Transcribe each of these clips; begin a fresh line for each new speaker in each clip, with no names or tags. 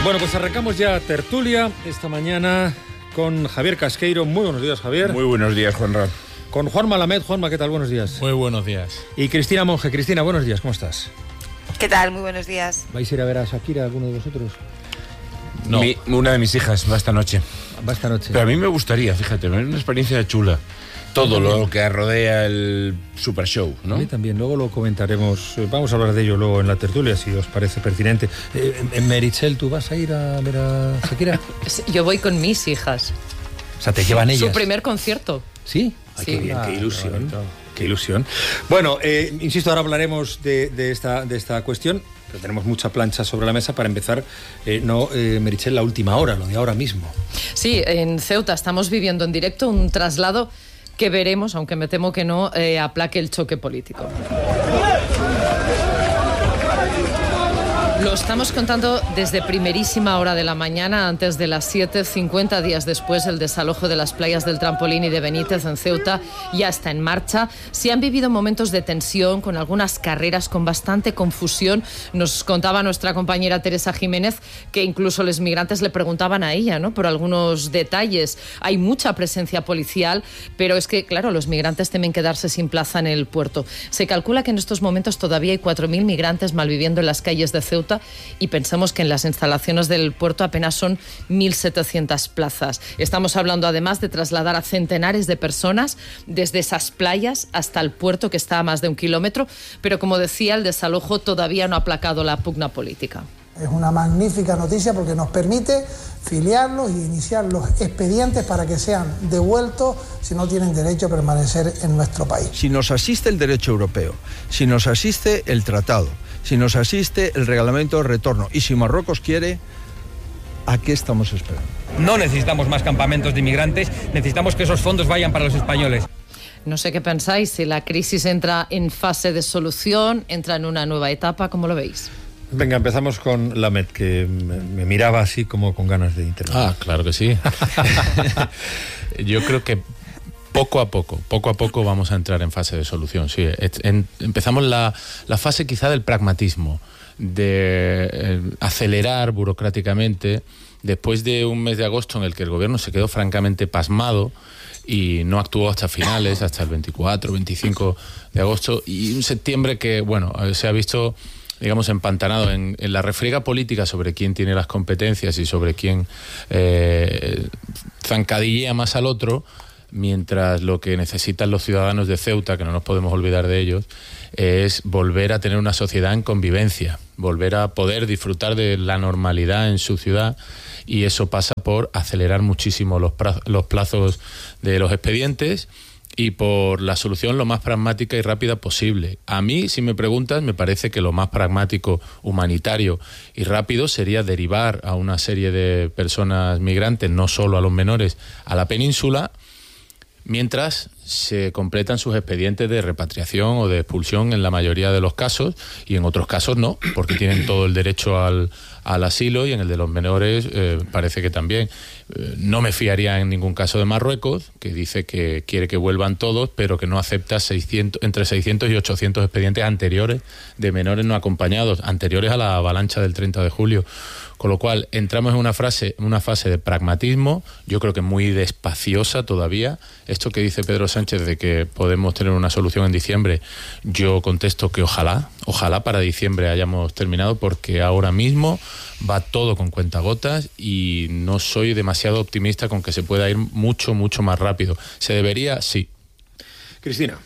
Bueno, pues arrancamos ya tertulia esta mañana con Javier Casqueiro. Muy buenos días, Javier.
Muy buenos días, Juanra.
Con Juan Malamed. Juanma, ¿qué tal? Buenos días.
Muy buenos días.
Y Cristina Monge. Cristina, buenos días, ¿cómo estás?
¿Qué tal? Muy buenos días.
¿Vais a ir a ver a Shakira, alguno de vosotros?
No.
Una de mis hijas va esta noche.
Va esta noche.
Pero a mí me gustaría, fíjate, es una experiencia chula. Todo lo que rodea el Super Show, ¿no?
A mí también, luego lo comentaremos. Vamos a hablar de ello luego en la tertulia, si os parece pertinente. Meritxell, ¿tú vas a ir a ver a Shakira?
Yo voy con mis hijas.
O sea, te llevan ellas.
Su primer concierto.
¿Sí? Ay,
Sí.
qué bien, qué ilusión. Qué ilusión. Bueno, insisto, ahora hablaremos de esta cuestión, pero tenemos mucha plancha sobre la mesa para empezar. Meritxell, la última hora, lo de ahora mismo.
Sí, en Ceuta estamos viviendo en directo un traslado que veremos, aunque me temo que no, aplaque el choque político. Lo estamos contando desde primerísima hora de la mañana, antes de las 7, 50 días después, el desalojo de las playas del Trampolín y de Benítez en Ceuta ya está en marcha. Se han vivido momentos de tensión, con algunas carreras, con bastante confusión. Nos contaba nuestra compañera Teresa Jiménez que incluso los migrantes le preguntaban a ella, ¿no?, por algunos detalles. Hay mucha presencia policial, pero es que, claro, los migrantes temen quedarse sin plaza en el puerto. Se calcula que en estos momentos todavía hay 4.000 migrantes malviviendo en las calles de Ceuta, y pensamos que en las instalaciones del puerto apenas son 1.700 plazas. Estamos hablando además de trasladar a centenares de personas desde esas playas hasta el puerto, que está a más de 1 kilómetro, pero como decía, el desalojo todavía no ha aplacado la pugna política.
Es una magnífica noticia porque nos permite filiarlos y iniciar los expedientes para que sean devueltos si no tienen derecho a permanecer en nuestro país.
Si nos asiste el derecho europeo, si nos asiste el tratado, si nos asiste el reglamento de retorno y si Marruecos quiere, ¿a qué estamos esperando?
No necesitamos más campamentos de inmigrantes, necesitamos que esos fondos vayan para los españoles.
No sé qué pensáis, si la crisis entra en fase de solución, entra en una nueva etapa, ¿cómo lo veis?
Venga, empezamos con Lamed, que me miraba así como con ganas de intervenir.
Ah, claro que sí. Yo creo que poco a poco vamos a entrar en fase de solución. Sí, empezamos la fase quizá del pragmatismo, de acelerar burocráticamente, después de un mes de agosto en el que el gobierno se quedó francamente pasmado y no actuó hasta finales, hasta el 24, 25 de agosto, y un septiembre que, bueno, se ha visto, digamos, empantanado en la refriega política sobre quién tiene las competencias y sobre quién zancadillea más al otro, mientras lo que necesitan los ciudadanos de Ceuta, que no nos podemos olvidar de ellos, es volver a tener una sociedad en convivencia, volver a poder disfrutar de la normalidad en su ciudad, y eso pasa por acelerar muchísimo los plazos de los expedientes y por la solución lo más pragmática y rápida posible. A mí, si me preguntas, me parece que lo más pragmático, humanitario y rápido sería derivar a una serie de personas migrantes, no solo a los menores, a la península, mientras se completan sus expedientes de repatriación o de expulsión en la mayoría de los casos, y en otros casos no, porque tienen todo el derecho al asilo, y en el de los menores parece que también. No me fiaría en ningún caso de Marruecos, que dice que quiere que vuelvan todos, pero que no acepta entre 600 y 800 expedientes anteriores de menores no acompañados, anteriores a la avalancha del 30 de julio. Con lo cual, entramos en una fase de pragmatismo, yo creo que muy despaciosa todavía. Esto que dice Pedro Sánchez de que podemos tener una solución en diciembre, yo contesto que ojalá para diciembre hayamos terminado, porque ahora mismo va todo con cuentagotas y no soy demasiado optimista con que se pueda ir mucho más rápido. ¿Se debería? Sí.
Cristina.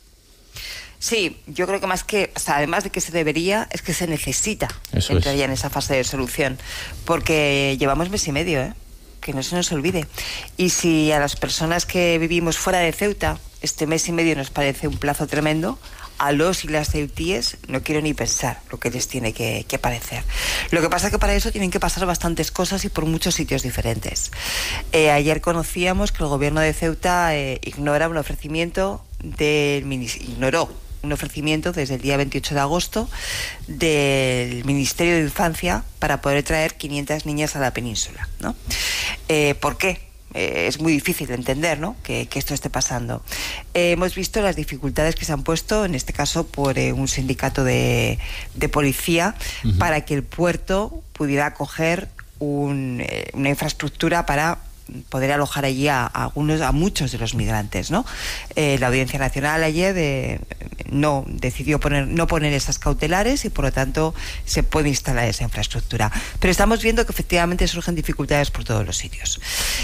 Sí, yo creo que más que, o sea, además de que se debería, es que se necesita entrar ya en esa fase de solución, porque llevamos mes y medio, que no se nos olvide. Y si a las personas que vivimos fuera de Ceuta este mes y medio nos parece un plazo tremendo, a los y las ceutíes no quiero ni pensar lo que les tiene que parecer. Lo que pasa es que para eso tienen que pasar bastantes cosas y por muchos sitios diferentes. Ayer conocíamos que el gobierno de Ceuta ignoró un ofrecimiento desde el día 28 de agosto del Ministerio de Infancia para poder traer 500 niñas a la península, ¿no? ¿Por qué? Es muy difícil de entender, ¿no?, que esto esté pasando. Hemos visto las dificultades que se han puesto, en este caso por un sindicato de policía, para que el puerto pudiera acoger una infraestructura para poder alojar allí a muchos de los migrantes, ¿no? La Audiencia Nacional ayer decidió no poner esas cautelares y por lo tanto se puede instalar esa infraestructura. Pero estamos viendo que efectivamente surgen dificultades por todos los sitios.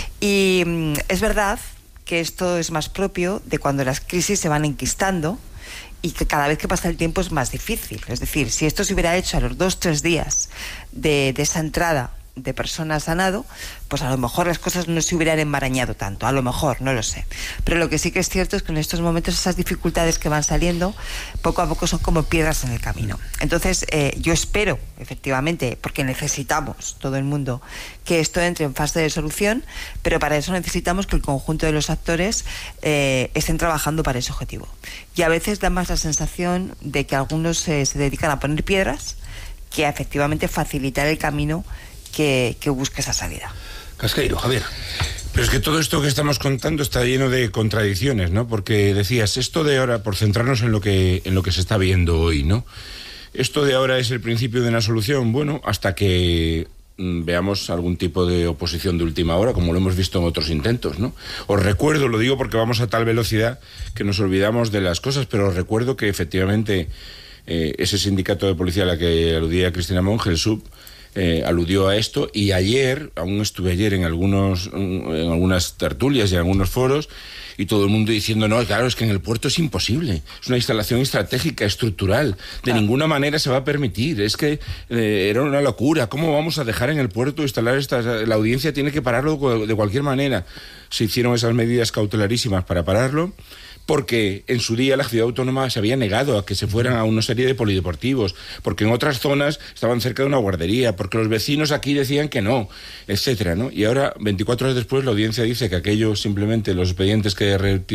Y es verdad que esto es más propio de cuando las crisis se van enquistando y que cada vez que pasa el tiempo es más difícil. Es decir, si esto se hubiera hecho a los 2-3 días de esa entrada de personas a nado, pues a lo mejor las cosas no se hubieran enmarañado tanto, a lo mejor, no lo sé. Pero lo que sí que es cierto es que en estos momentos esas dificultades que van saliendo, poco a poco son como piedras en el camino. Entonces, yo espero, efectivamente, porque necesitamos, todo el mundo, que esto entre en fase de solución, pero para eso necesitamos que el conjunto de los actores estén trabajando para ese objetivo. Y a veces da más la sensación de que algunos se dedican a poner piedras que a efectivamente facilitar el camino que busque esa salida.
Casqueiro, Javier.
Pero es que todo esto que estamos contando está lleno de contradicciones, ¿no? Porque decías, esto de ahora, por centrarnos en lo que se está viendo hoy, ¿no? Esto de ahora es el principio de una solución, bueno, hasta que veamos algún tipo de oposición de última hora, como lo hemos visto en otros intentos, ¿no? Os recuerdo, lo digo porque vamos a tal velocidad que nos olvidamos de las cosas, pero os recuerdo que efectivamente ese sindicato de policía a la que aludía Cristina Monge, el SUB, aludió a esto, y ayer, aún estuve ayer en algunas tertulias y en algunos foros, y todo el mundo diciendo, no, claro, es que en el puerto es imposible, es una instalación estratégica, estructural, de ninguna manera se va a permitir, es que era una locura, ¿cómo vamos a dejar en el puerto instalar la audiencia tiene que pararlo de cualquier manera? Se hicieron esas medidas cautelarísimas para pararlo, porque en su día la ciudad autónoma se había negado a que se fueran a una serie de polideportivos, porque en otras zonas estaban cerca de una guardería, porque los vecinos aquí decían que no, etcétera, ¿no? Y ahora, 24 horas después, la audiencia dice que aquello simplemente los expedientes que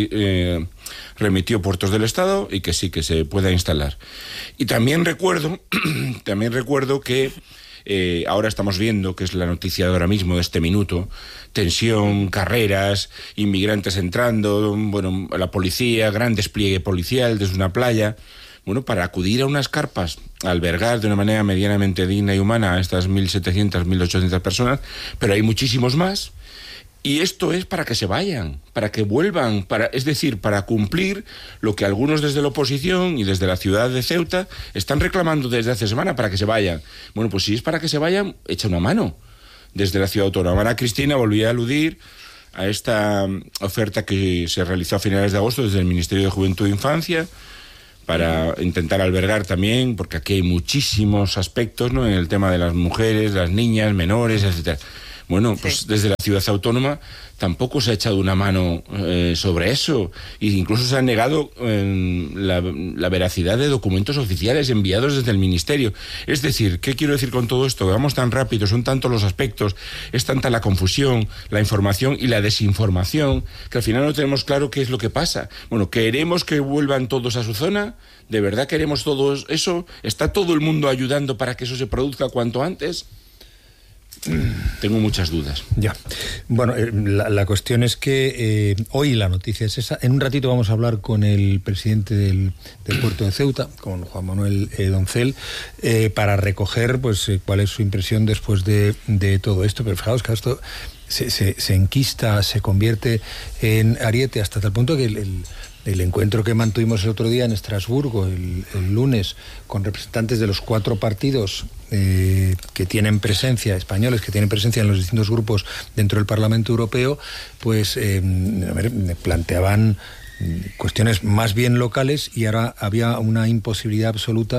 remitió Puertos del Estado y que sí que se pueda instalar. Y también recuerdo que ahora estamos viendo, que es la noticia de ahora mismo, de este minuto, tensión, carreras, inmigrantes entrando, bueno, la policía, gran despliegue policial desde una playa, bueno, para acudir a unas carpas, a albergar de una manera medianamente digna y humana a estas 1.700, 1.800 personas, pero hay muchísimos más. Y esto es para que se vayan, para que vuelvan, es decir, para cumplir lo que algunos desde la oposición y desde la ciudad de Ceuta están reclamando desde hace semana, para que se vayan. Bueno, pues si es para que se vayan, echa una mano desde la ciudad autónoma. Ana Cristina volvía a aludir a esta oferta que se realizó a finales de agosto desde el Ministerio de Juventud e Infancia para intentar albergar también, porque aquí hay muchísimos aspectos, ¿no?, en el tema de las mujeres, las niñas, menores, etcétera. Bueno, pues desde la ciudad autónoma tampoco se ha echado una mano sobre eso, e incluso se ha negado la veracidad de documentos oficiales enviados desde el Ministerio. Es decir, ¿qué quiero decir con todo esto? Vamos tan rápido, son tantos los aspectos, es tanta la confusión, la información y la desinformación, que al final no tenemos claro qué es lo que pasa. Bueno, ¿queremos que vuelvan todos a su zona? ¿De verdad queremos todo eso? ¿Está todo el mundo ayudando para que eso se produzca cuanto antes? Tengo muchas dudas.
Ya. Bueno, la cuestión es que hoy la noticia es esa. En un ratito vamos a hablar con el presidente del puerto de Ceuta, con Juan Manuel Doncel, para recoger pues cuál es su impresión después de todo esto. Pero fijaos que esto se enquista, se convierte en ariete hasta tal punto que el encuentro que mantuvimos el otro día en Estrasburgo, el lunes, con representantes de los 4 partidos que tienen presencia, españoles que tienen presencia en los distintos grupos dentro del Parlamento Europeo, pues planteaban cuestiones más bien locales, y ahora había una imposibilidad absoluta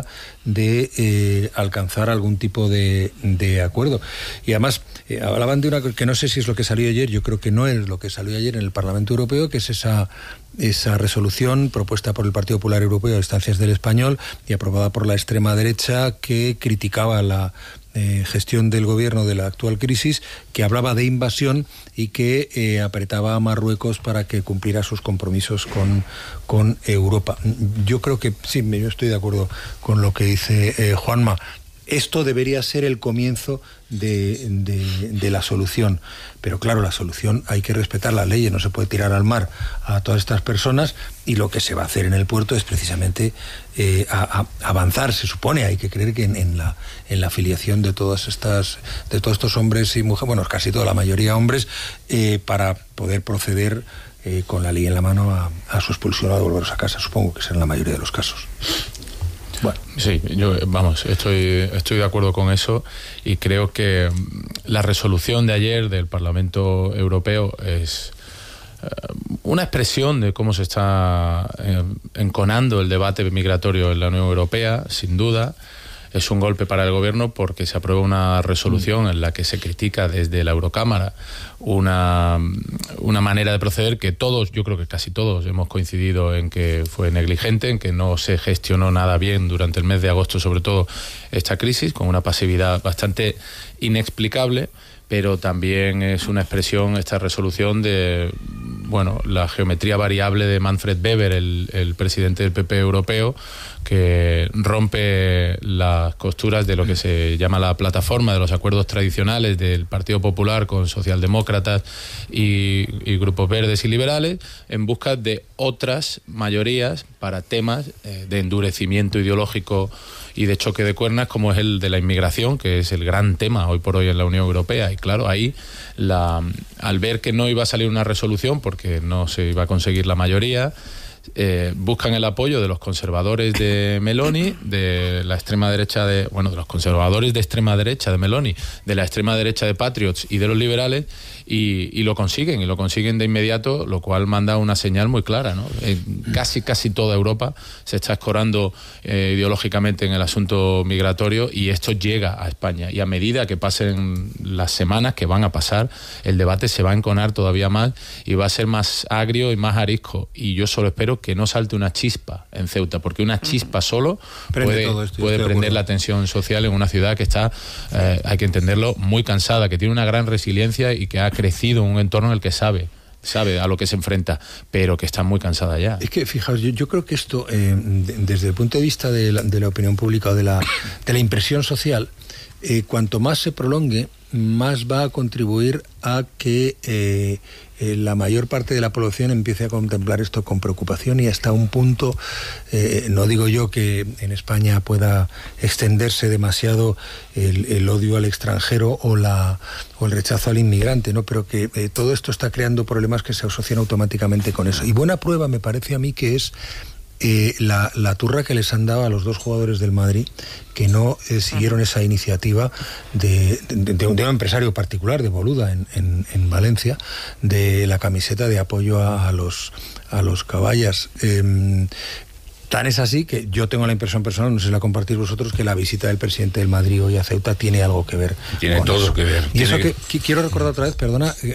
de alcanzar algún tipo de acuerdo. Y además hablaban de una que no sé si es lo que salió ayer, yo creo que no es lo que salió ayer en el Parlamento Europeo, que es esa resolución propuesta por el Partido Popular Europeo a instancias del Español y aprobada por la extrema derecha, que criticaba la gestión del gobierno de la actual crisis, que hablaba de invasión y que apretaba a Marruecos para que cumpliera sus compromisos con Europa. Yo creo que sí, yo estoy de acuerdo con lo que dice Juanma. esto debería ser el comienzo de la solución. Pero claro, la solución hay que respetar las leyes, no se puede tirar al mar a todas estas personas, y lo que se va a hacer en el puerto es precisamente avanzar, se supone, hay que creer que en la afiliación de todos estos hombres y mujeres, bueno, casi toda la mayoría hombres, para poder proceder con la ley en la mano a su expulsión o a devolverlos a casa. Supongo que será la mayoría de los casos.
Bueno. Sí, yo estoy de acuerdo con eso, y creo que la resolución de ayer del Parlamento Europeo es una expresión de cómo se está enconando el debate migratorio en la Unión Europea. Sin duda es un golpe para el gobierno, porque se aprueba una resolución en la que se critica desde la Eurocámara una manera de proceder que todos, yo creo que casi todos, hemos coincidido en que fue negligente, en que no se gestionó nada bien durante el mes de agosto, sobre todo esta crisis, con una pasividad bastante inexplicable. Pero también es una expresión, esta resolución, de la geometría variable de Manfred Weber, el presidente del PP europeo, que rompe las costuras de lo que se llama la plataforma de los acuerdos tradicionales del Partido Popular con socialdemócratas y grupos verdes y liberales, en busca de otras mayorías para temas de endurecimiento ideológico y de choque de cuernas, como es el de la inmigración, que es el gran tema hoy por hoy en la Unión Europea. Y claro, ahí, al ver que no iba a salir una resolución porque no se iba a conseguir la mayoría, buscan el apoyo de los conservadores de Meloni, de la extrema derecha de los conservadores de extrema derecha de Meloni, de la extrema derecha de Patriots y de los liberales, y lo consiguen de inmediato, lo cual manda una señal muy clara, ¿no? Casi toda Europa se está escorando ideológicamente en el asunto migratorio, y esto llega a España, y a medida que pasen las semanas que van a pasar, el debate se va a enconar todavía más y va a ser más agrio y más arisco, y yo solo espero que no salte una chispa en Ceuta, porque una chispa solo puede prender la tensión social en una ciudad que está, hay que entenderlo, muy cansada, que tiene una gran resiliencia y que ha crecido en un entorno en el que sabe a lo que se enfrenta, pero que está muy cansada ya.
Es que, fijaos, yo creo que esto, desde el punto de vista de la opinión pública o de la impresión social, cuanto más se prolongue, más va a contribuir a que la mayor parte de la población empiece a contemplar esto con preocupación, y hasta un punto, no digo yo que en España pueda extenderse demasiado el odio al extranjero o el rechazo al inmigrante, ¿no? Pero que todo esto está creando problemas que se asocian automáticamente con eso. Y buena prueba me parece a mí que es la turra que les han dado a los dos jugadores del Madrid, que no siguieron esa iniciativa de un empresario particular, de Boluda, en Valencia, de la camiseta de apoyo a los caballas. Tan es así que yo tengo la impresión personal, no sé si la compartís vosotros, que la visita del presidente del Madrid hoy a Ceuta tiene algo que ver.
Tiene todo
eso.
Que ver.
Y eso que quiero recordar otra vez, perdona,